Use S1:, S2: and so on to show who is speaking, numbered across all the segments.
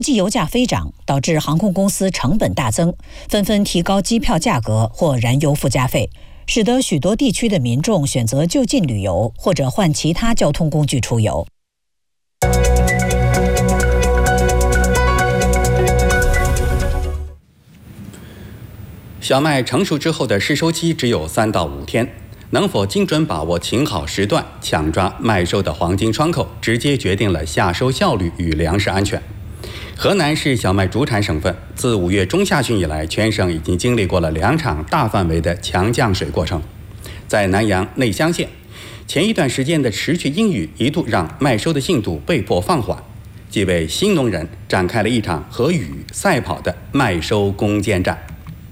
S1: 际油价飞涨，导致航空公司成本大增，纷纷提高机票价格或燃油附加费，使得许多地区的民众选择就近旅游，或者换其他交通工具出游。
S2: 小麦成熟之后的试收期只有3到5天，能否精准把握晴好时段，抢抓麦收的黄金窗口，直接决定了夏收效率与粮食安全。河南是小麦主产省份，自5月中下旬以来，全省已经经历过了2场大范围的强降水过程。在南阳内乡县，前一段时间的持续阴雨一度让麦收的进度被迫放缓，几位新农人展开了一场和雨赛跑的麦收攻坚战。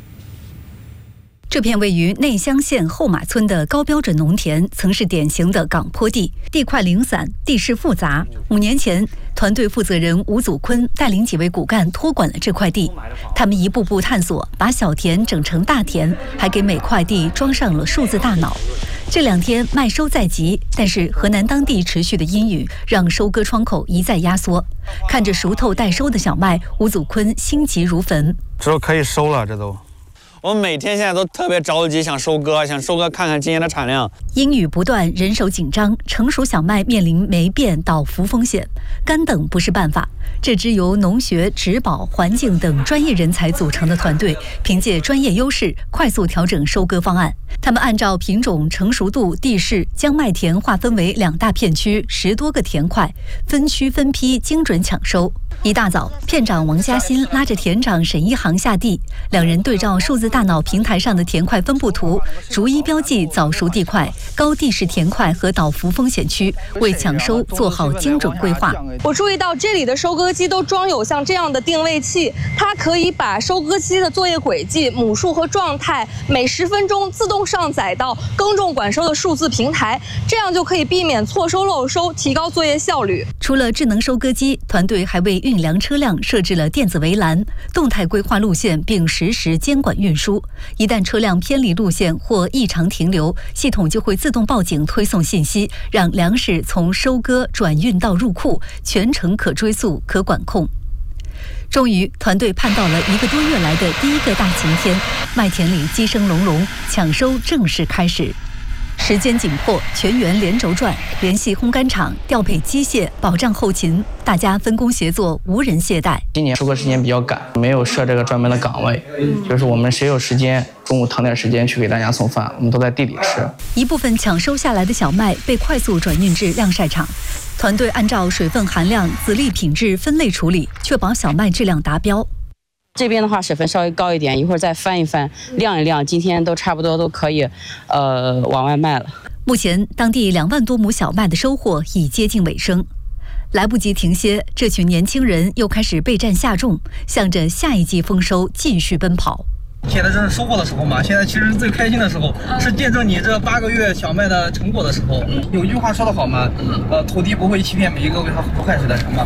S3: 这片位于内乡县后马村的高标准农田，曾是典型的港坡地，地块零散，地势复杂。5年前，团队负责人吴祖坤带领几位骨干托管了这块地，他们一步步探索，把小田整成大田，还给每块地装上了数字大脑。这2天麦收在即，但是河南当地持续的阴雨让收割窗口一再压缩。看着熟透待收的小麦，吴祖坤心急如焚。
S4: 这都可以收了，这都。
S5: 我们每天现在都特别着急，想收割看看今年的产量。
S3: 阴雨不断，人手紧张，成熟小麦面临霉变倒伏风险，干等不是办法。这支由农学、植保、环境等专业人才组成的团队，凭借专业优势，快速调整收割方案。他们按照品种、成熟度、地势，将麦田划分为2大片区，10多个田块，分区分批精准抢收。一大早，片长王嘉欣拉着田长沈一航下地，2人对照数字大脑平台上的田块分布图，逐一标记早熟地块、高地势田块和倒伏风险区，为抢收做好精准规划。
S6: 我注意到这里的收割机都装有像这样的定位器，它可以把收割机的作业轨迹、母数和状态每10分钟自动上载到耕种管收的数字平台，这样就可以避免错收漏收，提高作业效率。
S3: 除了智能收割机，团队还为运粮车辆设置了电子围栏，动态规划路线并实时监管运输。一旦车辆偏离路线或异常停留，系统就会自动报警推送信息，让粮食从收割转运到入库，全程可追溯、可管控。终于，团队盼到了1个多月来的第一个大晴天，麦田里鸡声隆隆，抢收正式开始。时间紧迫，全员连轴转，联系烘干厂，调配机械，保障后勤，大家分工协作，无人懈怠。
S5: 今年收割时间比较赶，没有设这个专门的岗位，就是我们谁有时间，中午腾点时间去给大家送饭，我们都在地里吃。
S3: 一部分抢收下来的小麦被快速转运至晾晒场，团队按照水分含量、籽粒品质分类处理，确保小麦质量达标。
S7: 这边的话水分稍微高一点，一会儿再翻一翻，晾一晾，今天都差不多都可以，往外卖了。
S3: 目前，当地2万多亩小麦的收获已接近尾声，来不及停歇，这群年轻人又开始备战下种，向着下一季丰收继续奔跑。
S8: 现在正是收获的时候嘛，现在其实最开心的时候，是见证你这8个月小麦的成果的时候。有一句话说得好嘛，土地不会欺骗每一个为它付出汗水的人嘛。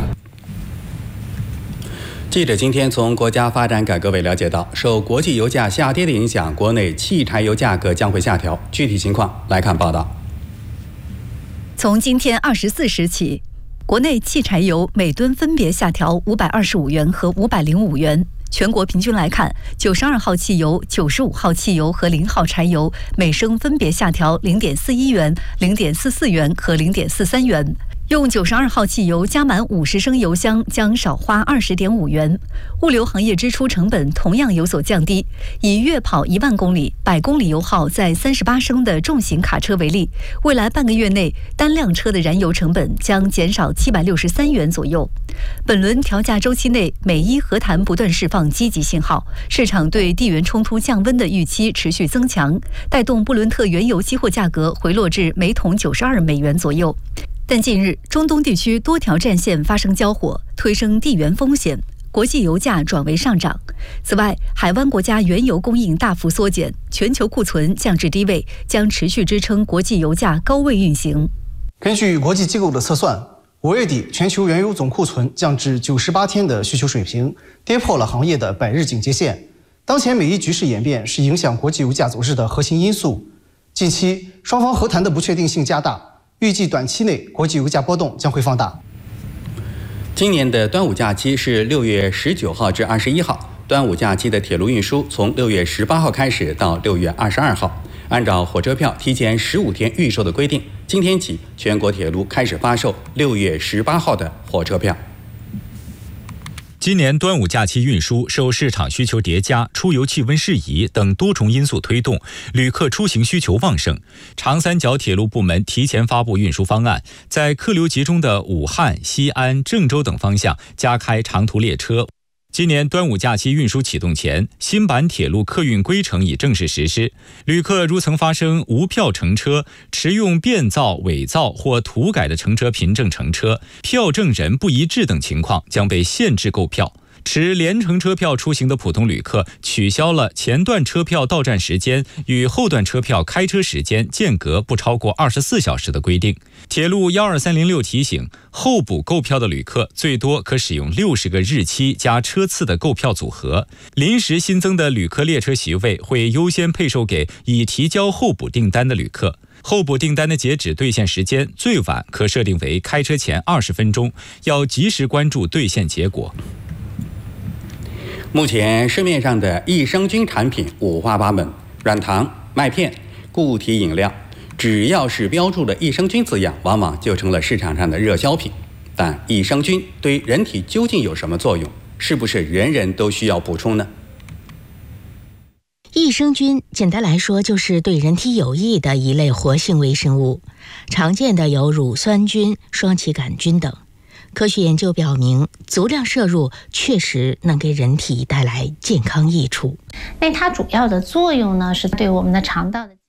S2: 记者今天从国家发展改革委了解到，受国际油价下跌的影响，国内汽柴油价格将会下调。具体情况来看报道。
S3: 从今天24时起，国内汽柴油每吨分别下调525元和505元。全国平均来看，92号汽油、95号汽油和0号柴油每升分别下调0.41元、0.44元和0.43元。用92号汽油加满50升油箱将少花20.5元。物流行业支出成本同样有所降低。以月跑1万公里、100公里油耗在38升的重型卡车为例，未来半个月内单辆车的燃油成本将减少763元左右。本轮调价周期内，美伊和谈不断释放积极信号，市场对地缘冲突降温的预期持续增强，带动布伦特原油期货价格回落至每桶92美元左右。但近日，中东地区多条战线发生交火，推升地缘风险，国际油价转为上涨。此外，海湾国家原油供应大幅缩减，全球库存降至低位，将持续支撑国际油价高位运行。
S9: 根据国际机构的测算，5月底全球原油总库存降至98天的需求水平，跌破了行业的100日警戒线。当前美伊局势演变是影响国际油价走势的核心因素。近期双方和谈的不确定性加大，预计短期内国际油价波动将会放大。
S2: 今年的端午假期是6月19号至21号。端午假期的铁路运输从6月18号开始到6月22号。按照火车票提前15天预售的规定，今天起全国铁路开始发售6月18号的火车票。
S4: 今年端午假期运输受市场需求叠加、出游气温适宜等多重因素推动，旅客出行需求旺盛。长三角铁路部门提前发布运输方案，在客流集中的武汉、西安、郑州等方向加开长途列车。今年端午假期运输启动前，新版铁路客运规程已正式实施。旅客如曾发生无票乘车、持用变造、伪造或涂改的乘车凭证乘车、票证人不一致等情况，将被限制购票。持联程车票出行的普通旅客取消了前段车票到站时间与后段车票开车时间间隔不超过24小时的规定。铁路12306提醒，候补购票的旅客最多可使用60个日期加车次的购票组合。临时新增的旅客列车席位会优先配售给已提交候补订单的旅客。候补订单的截止兑现时间最晚可设定为开车前20分钟，要及时关注兑现结果。
S2: 目前市面上的益生菌产品五花八门，软糖、麦片、固体饮料，只要是标注了益生菌字样，往往就成了市场上的热销品。但益生菌对人体究竟有什么作用？是不是人人都需要补充呢？
S10: 益生菌简单来说就是对人体有益的一类活性微生物，常见的有乳酸菌、双歧杆菌等。科学研究表明，足量摄入确实能给人体带来健康益处。
S11: 那它主要的作用呢，是对我们的肠道的。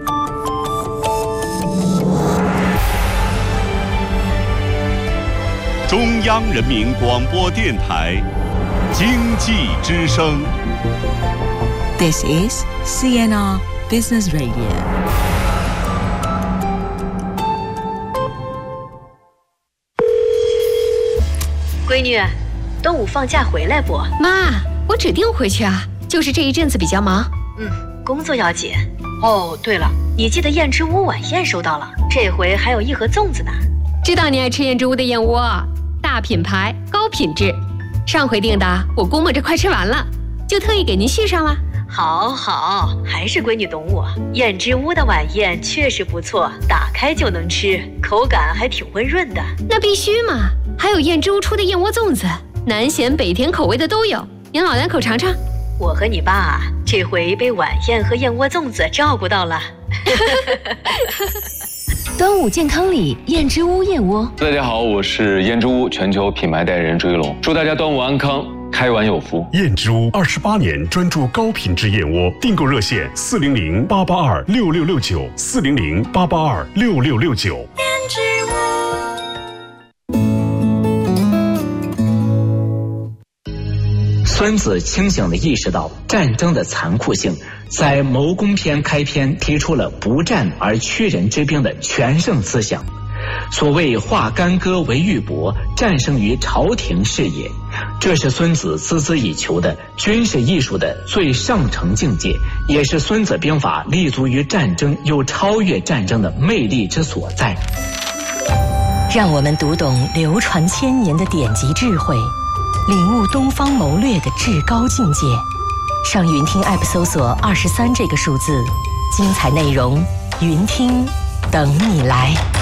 S12: 中央人民广播电台经济之声。
S13: This is CNR Business Radio。
S14: 闺女，端午放假回来不？
S15: 妈，我指定回去啊，就是这一阵子比较忙。
S14: 工作要紧。哦，对了，你记得燕之屋晚宴收到了，这回还有1盒粽子呢。
S15: 知道你爱吃燕之屋的燕窝，大品牌，高品质。上回订的，我估摸着快吃完了，就特意给您续上了。
S14: 好，还是闺女懂我。燕之屋的晚宴确实不错，打开就能吃，口感还挺温润的。
S15: 那必须嘛！还有燕之屋出的燕窝粽子，南咸北甜口味的都有，您老两口尝尝。
S14: 我和你爸这回被晚宴和燕窝粽子照顾到了。
S13: 端午健康礼，燕之屋燕窝。
S16: 大家好，我是燕之屋全球品牌代言人朱一龙，祝大家端午安康，开碗有福。
S12: 燕之屋28年专注高品质燕窝，订购热线400-882-6669，400-882-6669。燕之屋。
S17: 孙子清醒地意识到战争的残酷性，在《谋攻篇》开篇提出了不战而屈人之兵的全胜思想。所谓化干戈为玉帛，战胜于朝廷事也，这是孙子孜孜以求的军事艺术的最上乘境界，也是孙子兵法立足于战争又超越战争的魅力之所在。
S10: 让我们读懂流传千年的典籍智慧，领悟东方谋略的至高境界。上云听 App 搜索23这个数字，精彩内容，云听等你来。